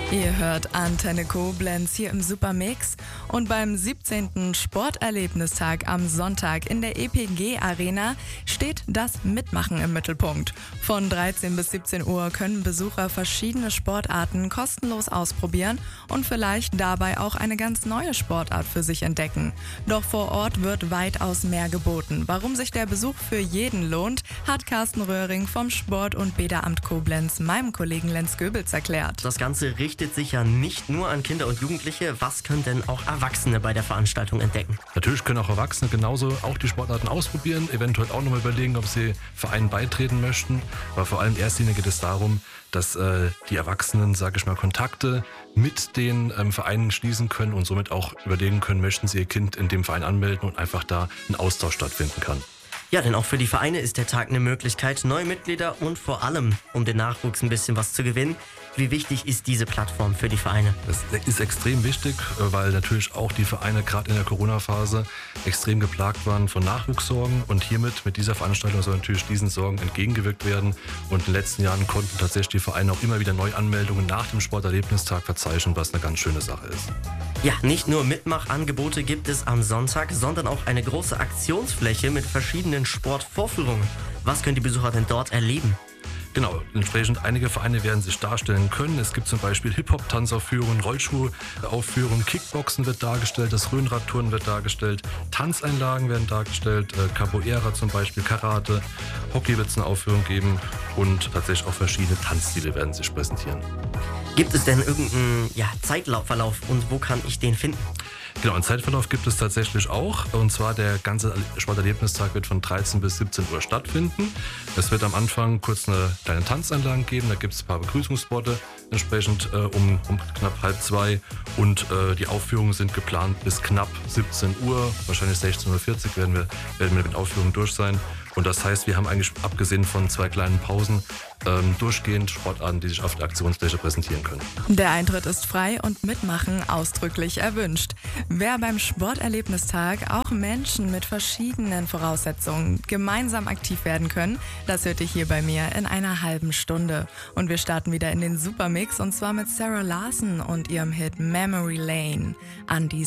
Ihr hört Antenne Koblenz hier im Supermix und beim 17. Sporterlebnistag am Sonntag in der EPG Arena steht das Mitmachen im Mittelpunkt. Von 13 bis 17 Uhr können Besucher verschiedene Sportarten kostenlos ausprobieren und vielleicht dabei auch eine ganz neue Sportart für sich entdecken. Doch vor Ort wird weitaus mehr geboten. Warum sich der Besuch für jeden lohnt, hat Carsten Röhring vom Sport- und Bäderamt Koblenz meinem Kollegen Lenz Goebels erklärt. Das Ganze richtet sich ja nicht nur an Kinder und Jugendliche. Was können denn auch Erwachsene bei der Veranstaltung entdecken? Natürlich können auch Erwachsene genauso auch die Sportarten ausprobieren, eventuell auch nochmal überlegen, ob sie Vereinen beitreten möchten. Aber vor allem in erster Linie geht es darum, dass die Erwachsenen, Kontakte mit den Vereinen schließen können und somit auch überlegen können, möchten sie ihr Kind in dem Verein anmelden und einfach da ein Austausch stattfinden kann. Ja, denn auch für die Vereine ist der Tag eine Möglichkeit, neue Mitglieder und vor allem, um den Nachwuchs ein bisschen was zu gewinnen. Wie wichtig ist diese Plattform für die Vereine? Das ist extrem wichtig, weil natürlich auch die Vereine gerade in der Corona-Phase extrem geplagt waren von Nachwuchssorgen und mit dieser Veranstaltung soll natürlich diesen Sorgen entgegengewirkt werden und in den letzten Jahren konnten tatsächlich die Vereine auch immer wieder Neuanmeldungen nach dem Sporterlebnistag verzeichnen, was eine ganz schöne Sache ist. Ja, nicht nur Mitmachangebote gibt es am Sonntag, sondern auch eine große Aktionsfläche mit verschiedenen Sportvorführungen. Was können die Besucher denn dort erleben? Genau, entsprechend einige Vereine werden sich darstellen können. Es gibt zum Beispiel Hip-Hop-Tanzaufführungen, Rollschuhaufführungen, Kickboxen wird dargestellt, das Rhönradturnen wird dargestellt, Tanzeinlagen werden dargestellt, Capoeira zum Beispiel, Karate, Hockey wird es eine Aufführung geben und tatsächlich auch verschiedene Tanzstile werden sich präsentieren. Gibt es denn irgendeinen Zeitverlauf und wo kann ich den finden? Genau, einen Zeitverlauf gibt es tatsächlich auch. Und zwar der ganze Sporterlebnistag wird von 13 bis 17 Uhr stattfinden. Es wird am Anfang kurz eine kleine Tanzeinlage geben. Da gibt es ein paar Begrüßungsworte entsprechend um knapp 1:30. Und die Aufführungen sind geplant bis knapp 17 Uhr. Wahrscheinlich 16:40 Uhr werden wir mit den Aufführungen durch sein. Und das heißt, wir haben eigentlich abgesehen von 2 kleinen Pausen durchgehend Sportarten, die sich auf der Aktionsfläche präsentieren können. Der Eintritt ist frei und Mitmachen ausdrücklich erwünscht. Wer beim Sporterlebnistag auch Menschen mit verschiedenen Voraussetzungen gemeinsam aktiv werden können, das hört ihr hier bei mir in einer halben Stunde. Und wir starten wieder in den Supermix und zwar mit Sarah Larson und ihrem Hit Memory Lane. An die